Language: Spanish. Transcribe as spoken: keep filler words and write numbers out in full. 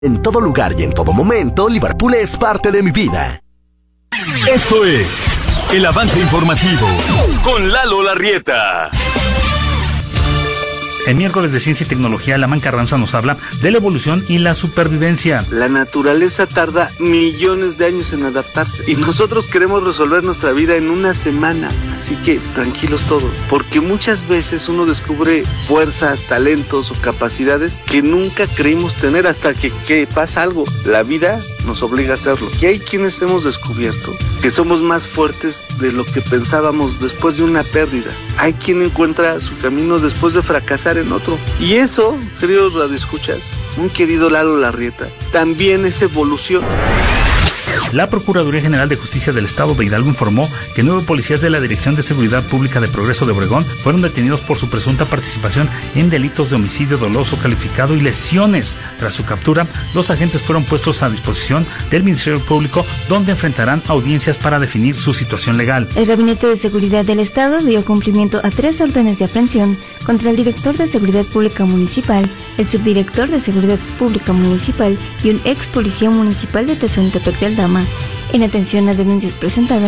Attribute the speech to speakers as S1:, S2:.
S1: En todo lugar y en todo momento, Liverpool es parte de mi vida.
S2: Esto es el avance informativo con Lalo Larrieta.
S3: El miércoles de Ciencia y Tecnología, Alamán Carranza nos habla de la evolución y la supervivencia.
S4: La naturaleza tarda millones de años en adaptarse y nosotros queremos resolver nuestra vida en una semana. Así que tranquilos todos, porque muchas veces uno descubre fuerzas, talentos o capacidades que nunca creímos tener hasta que, que pasa algo. La vida nos obliga a hacerlo. Y hay quienes hemos descubierto que somos más fuertes de lo que pensábamos después de una pérdida. Hay quien encuentra su camino después de fracasar en otro. Y eso, queridos radioescuchas, un querido Lalo Larrieta, también es evolución.
S3: La Procuraduría General de Justicia del Estado de Hidalgo informó que nueve policías de la Dirección de Seguridad Pública de Progreso de Obregón fueron detenidos por su presunta participación en delitos de homicidio doloso calificado y lesiones. Tras su captura, los agentes fueron puestos a disposición del Ministerio Público, donde enfrentarán audiencias para definir su situación legal.
S5: El Gabinete de Seguridad del Estado dio cumplimiento a tres órdenes de aprehensión contra el director de Seguridad Pública Municipal, el subdirector de Seguridad Pública Municipal y un ex policía municipal de Tezontepec de Aldama, en atención a denuncias presentadas